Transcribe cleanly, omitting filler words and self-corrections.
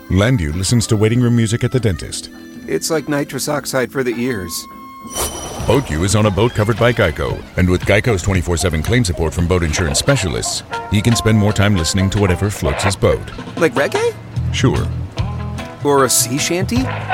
Landu listens to waiting room music at the dentist. It's like nitrous oxide for the ears. BoatU is on a boat covered by Geico, and with Geico's 24/7 claim support from boat insurance specialists, he can spend more time listening to whatever floats his boat. Like reggae? Sure. Or a sea shanty?